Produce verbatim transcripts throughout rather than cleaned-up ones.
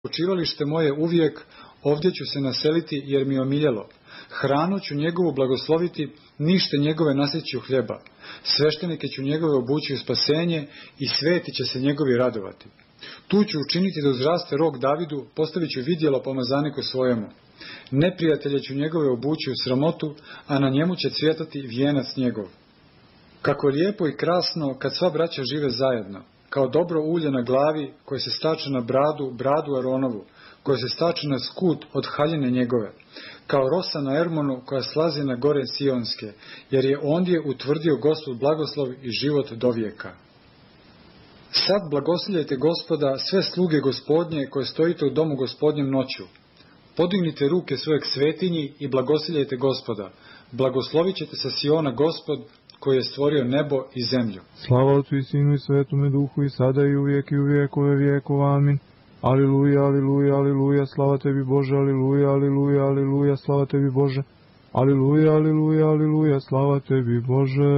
Počivalište moje uvijek, ovdje ću se naseliti jer mi je omiljelo. Hranu ću njegovu blagosloviti, nište njegove nasjeću hljeba. Sveštenike ću njegove obući u spasenje i sveti će se njegovi radovati. Tu ću učiniti da uzraste rog Davidu, postavit ću vidjelo pomazaniku svojemu. Neprijatelje ću njegove obući u sramotu, a na njemu će cvjetati vijenac njegov. Kako je lijepo i krasno kad sva braća žive zajedno, kao dobro ulje na glavi koje se stače na bradu, bradu Aronovu, koje se stače na skut od haljine njegove, kao rosa na Ermonu koja slazi na gore Sionske, jer je ondje utvrdio Gospod blagoslov i život do vijeka. Sad blagosiljajte Gospoda, sve sluge Gospodnje koje stojite u domu Gospodnjem noću. Podignite ruke svoje k svetinji i blagosiljajte Gospoda. Blagoslovit ćete sa Siona Gospod, koji je stvorio nebo i zemlju. Slava Otcu i Sinu i Svetome Duhu, i sada i uvijek i u vijekove vijekova. Amin. Aliluja, aliluja, aliluja, slava tebi Bože, aliluja, aliluja, aliluja, slava tebi Bože. Aliluja, aliluja, aliluja, slava tebi Bože.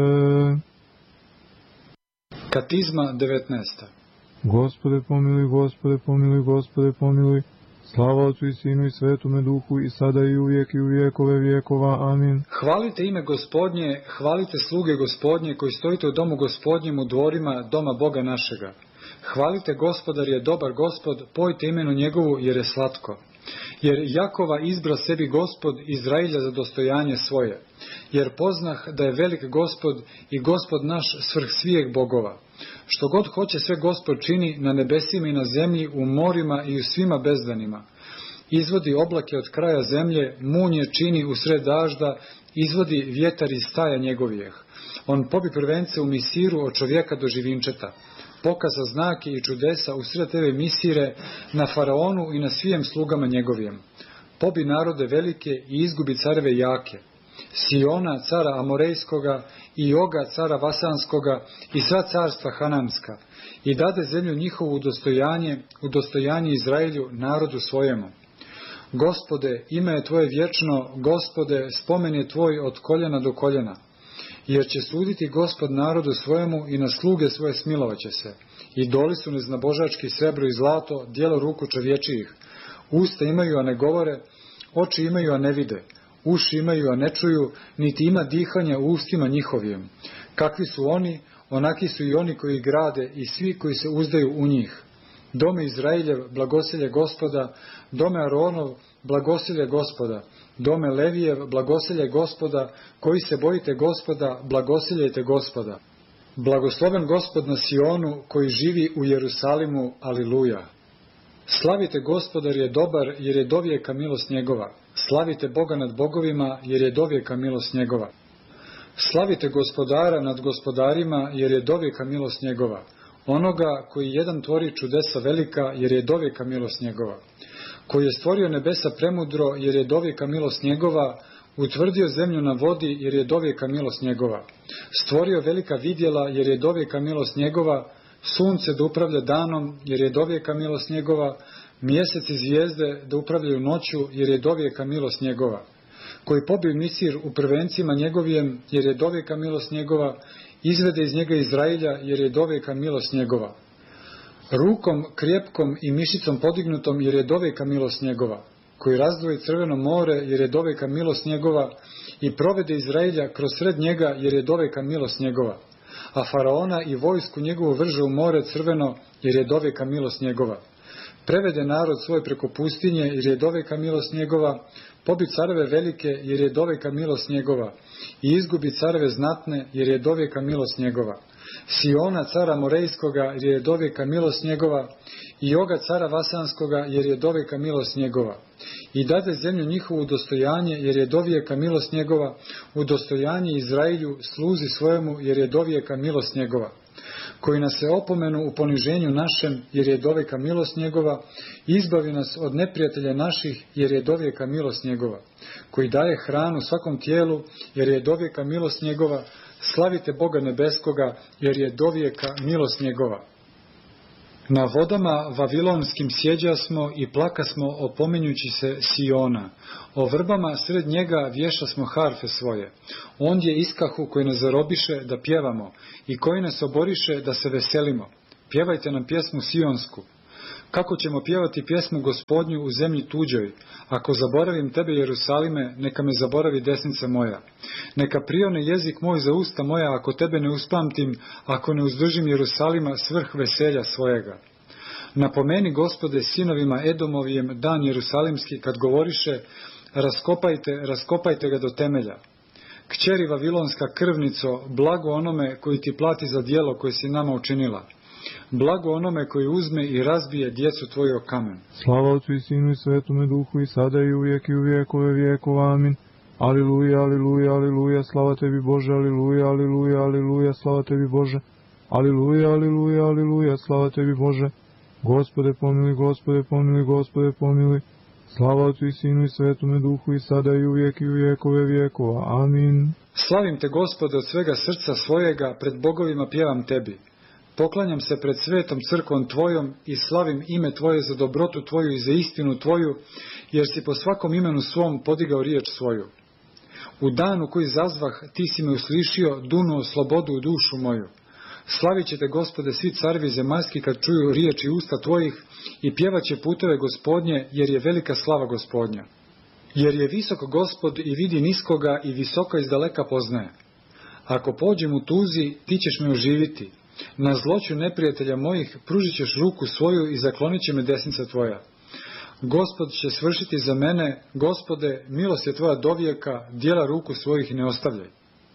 Katizma devetnaesta. Gospode pomiluj, Gospode pomiluj, Gospode pomiluj. Slava Otcu i Sinu i Svetome Duhu, i sada i uvijek i u vijekove vijekova. Amin. Hvalite ime Gospodnje, hvalite sluge Gospodnje koji stojite u domu Gospodnjem u dvorima doma Boga našega. Hvalite Gospodar je dobar Gospod, pojte imenu njegovu jer je slatko. Jer Jakova izbra sebi Gospod, Izrailja za dostojanje svoje. Jer poznah da je velik Gospod i Gospod naš svrh svijeg bogova. Što god hoće sve Gospod čini na nebesima i na zemlji, u morima i u svima bezdanima. Izvodi oblake od kraja zemlje, munje čini usred dažda, izvodi vjetar iz staja njegovijeh. On pobi prvence u Misiru od čovjeka do živinčeta. Pokaza znake i čudesa usred tebe Misire, na faraonu i na svijem slugama njegovijem. Pobi narode velike i izgubi careve jake. Siona, cara Amorejskoga, i Oga, cara Vasanskoga, i sva carstva Hananska, i dade zemlju njihovu u dostojanje, u dostojanje Izraelju, narodu svojemu. Gospode, ime je tvoje vječno, Gospode, spomen je tvoj od koljena do koljena. Jer će suditi Gospod narodu svojemu i na sluge svoje smilovat će se. I doli su neznabožački srebro i zlato, djelo ruku čovječijih. Usta imaju, a ne govore, oči imaju, a ne vide. Uši imaju, a ne čuju, niti ima dihanja u ustima njihovim. Kakvi su oni, onaki su i oni koji grade i svi koji se uzdaju u njih. Dome Izrailjev, blagosilje Gospoda, dome Aronov, blagosilje Gospoda, dome Levijev, blagosilje Gospoda, koji se bojite Gospoda, blagosiljajte Gospoda. Blagosloven Gospod na Sionu, koji živi u Jerusalimu, aliluja. Slavite Gospodar je dobar, jer je dovijeka milost njegova. Slavite Boga nad bogovima, jer je dovijeka milost njegova. Slavite Gospodara nad gospodarima, jer je dovijeka milost njegova. Onoga koji jedan tvori čudesa velika, jer je dovijeka milost njegova. Koji je stvorio nebesa premudro, jer je dovijeka milost njegova. Utvrdio zemlju na vodi, jer je dovijeka milost njegova. Stvorio velika vidjela, jer je dovijeka milost njegova. Sunce da upravlja danom, jer je dovijeka milost njegova. Mjesec i zvijezde da upravljaju noću, jer je dovijeka milost njegova. Koji pobi Misir u prvencima njegovijem, jer je dovijeka milost njegova. Izvede iz njega Izrailja, jer je dovijeka milost njegova. Rukom krijepkom i mišicom podignutom, jer je dovijeka milost njegova. Koji razdvoji crveno more, jer je dovijeka milost njegova. I provede Izrailja kroz sred njega, jer je dovijeka milost njegova. A faraona i vojsku njegovu vrže u more crveno, jer je dovijeka milost njegova. Prevede narod svoj preko pustinje, jer je dovijeka milost njegova. Pobi careve velike, jer je dovijeka milost njegova. I izgubi careve znatne, jer je dovijeka milost njegova. Siona cara Morejskoga, jer je dovijeka milost njegova. I Oga cara Vasanskoga, jer je dovijeka milost njegova. I dade zemlju njihovu u dostojanje, jer je dovijeka milost njegova. U dostojanje Izrailju, sluzi svojemu, jer je dovijeka milost njegova. Koji nas se opomenu u poniženju našem, jer je dovijeka milost njegova. Izbavi nas od neprijatelja naših, jer je dovijeka milost njegova. Koji daje hranu svakom tijelu, jer je dovijeka milost njegova. Slavite Boga nebeskoga, jer je dovijeka milost njegova. Na vodama vavilonskim sjeđasmo i plakasmo opominjući se Siona. O vrbama sred njega vješasmo harfe svoje. Ondje iskahu koji nas zarobiše da pjevamo i koji nas oboriše da se veselimo. Pjevajte nam pjesmu sionsku. Kako ćemo pjevati pjesmu Gospodnju u zemlji tuđoj? Ako zaboravim tebe, Jerusalime, neka me zaboravi desnica moja. Neka prione jezik moj za usta moja, ako tebe ne uspamtim, ako ne uzdržim Jerusalima svrh veselja svojega. Napomeni, Gospode, sinovima Edomovijem dan Jerusalimski, kad govoriše, raskopajte, raskopajte ga do temelja. Kćeri Vavilonska krvnico, blago onome koji ti plati za djelo koje si nama učinila. Blago onome koji uzme i razbije djecu tvoju o kamen. Slava Otcu i Sinu i Svetome Duhu, i sada i uvijek i u vijekove vijekova. Amin. Aliluja, aliluja, aliluja, slava tebi Bože, aliluja, aliluja, aliluja, slava tebi Bože. Aliluja, aliluja, aliluja, slava tebi Bože. Gospode pomili, Gospode pomili, Gospode pomili. Slava Otcu i Sinu i Svetome Duhu, i sada i uvijek i u vijekove vijekova. Amin. Slavim te, Gospode, od svega srca svojega, pred bogovima pjevam tebi. Poklanjam se pred svetom crkvom tvojom i slavim ime tvoje za dobrotu tvoju i za istinu tvoju, jer si po svakom imenu svom podigao riječ svoju. U danu koji zazvah, ti si me uslišio, dunuo slobodu u dušu moju. Slavit će te, Gospode, svi carevi zemaljski kad čuju riječi usta tvojih i pjevat će puteve Gospodnje, jer je velika slava Gospodnja. Jer je visok Gospod i vidi niskoga i visoka izdaleka poznaje. Ako pođem u tuzi, ti ćeš me oživiti. Na zloću neprijatelja mojih pružit ćeš ruku svoju i zaklonit će me desnica tvoja. Gospod će svršiti za mene, Gospode, milost je tvoja dovijeka, djela ruku svojih ne ostavljaj.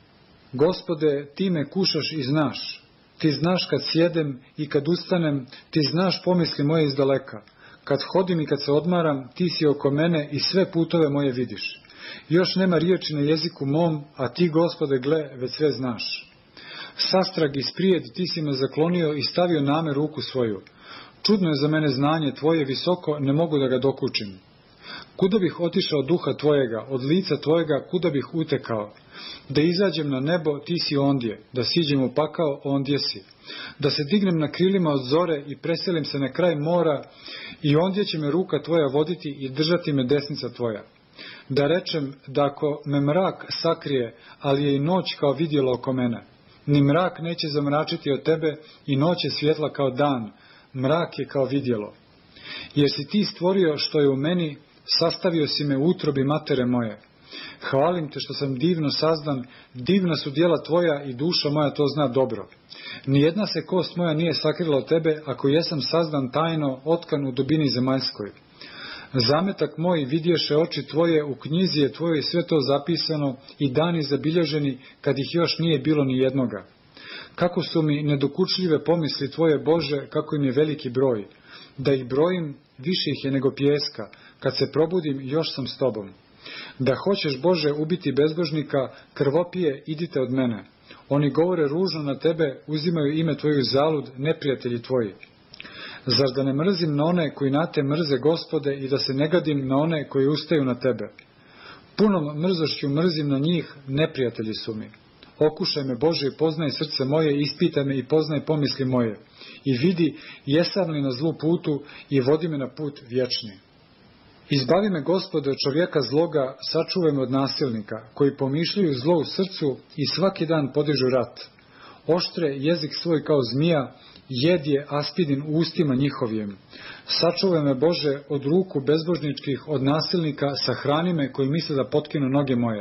Gospode, ti me kušaš i znaš. Ti znaš kad sjedem i kad ustanem, ti znaš pomisli moje izdaleka. Kad hodim i kad se odmaram, ti si oko mene i sve putove moje vidiš. Još nema riječi na jeziku mom, a ti, Gospode, gle, već sve znaš. Sastrag i sprijed ti si me zaklonio i stavio name ruku svoju. Čudno je za mene znanje tvoje visoko, ne mogu da ga dokučim. Kuda bih otišao duha tvojega, od lica tvojega, kuda bih utekao? Da izađem na nebo, ti si ondje, da siđem u pakao, ondje si. Da se dignem na krilima od zore i preselim se na kraj mora, i ondje će me ruka tvoja voditi i držati me desnica tvoja. Da rečem da ako me mrak sakrije, ali je i noć kao vidjelo oko mene. Ni mrak neće zamračiti od tebe i noć je svjetla kao dan, mrak je kao vidjelo. Jer si ti stvorio što je u meni, sastavio si me u utrobi matere moje. Hvalim te što sam divno sazdan, divna su djela tvoja i duša moja to zna dobro. Nijedna se kost moja nije sakrila od tebe, ako jesam sazdan tajno, otkan u dubini zemaljskoj. Zametak moj vidješe oči tvoje, u knjizi je tvojoj sve to zapisano i dani zabilježeni, kad ih još nije bilo ni jednoga. Kako su mi nedokučljive pomisli tvoje, Bože, kako im je veliki broj. Da ih brojim, više ih je nego pijeska, kad se probudim, još sam s tobom. Da hoćeš, Bože, ubiti bezbožnika, krvopije, idite od mene. Oni govore ružno na tebe, uzimaju ime tvoju zalud, neprijatelji tvoji. Zar da ne mrzim na one koji na te mrze, Gospode, i da se ne gadim na one koji ustaju na tebe? Punom mrzošću mrzim na njih, neprijatelji su mi. Okušaj me, Bože, i poznaj srce moje, ispitaj me i poznaj pomisli moje. I vidi, jesam li na zlu putu, i vodi me na put vječni. Izbavi me, Gospode, od čovjeka zloga, sačuvaj me od nasilnika, koji pomišljaju zlo u srcu i svaki dan podižu rat. Oštre jezik svoj kao zmija, jed je aspidin u ustima njihovijem. Sačuvaj me, Bože, od ruku bezbožničkih, od nasilnika, sahrani me koji misle da potkinu noge moje.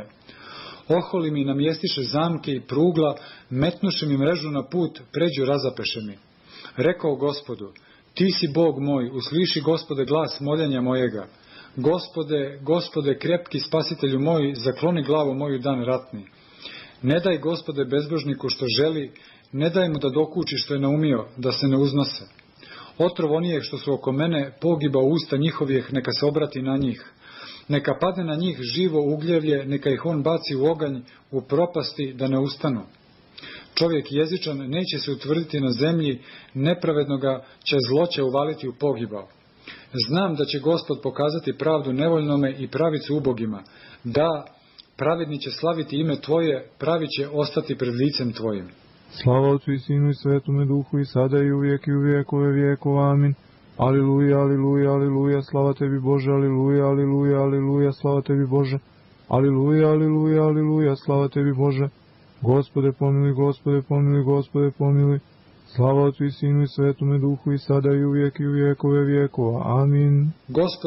Oholi mi namjestiše zamke i prugla, metnuše mi mrežu na put, pređu razapeše mi. Rekao Gospodu, ti si Bog moj, usliši, Gospode, glas moljenja mojega. Gospode, Gospode, krepki spasitelju moj, zakloni glavu moju dan ratni. Ne daj, Gospode, bezbožniku što želi, ne daj mu da dokuči što je naumio, da se ne uznose. Otrov onijeh što su oko mene, pogiba usta njihovijeh, neka se obrati na njih. Neka padne na njih živo ugljevlje, neka ih on baci u oganj, u propasti, da ne ustanu. Čovjek jezičan neće se utvrditi na zemlji, nepravednoga će zloće uvaliti u pogibao. Znam da će Gospod pokazati pravdu nevoljnome i pravicu ubogima. Da, pravedni će slaviti ime tvoje, pravi će ostati pred licem tvojim. Slava Otcu i Sinu i Svetome Duhu, i sada i uvijek i u vijekove vijekova. Amin. Aliluja, aliluja, aliluja, slava tebi Bože, aliluja, aliluja, aliluja, slava tebi Bože. Aliluja, aliluja, aliluja, slava tebi Bože. Gospode pomili, Gospode pomili, Gospode pomili. Slava Otcu i Sinu i Svetome Duhu i sada i uvijek i u vijekove vijekova. Amin. Gospod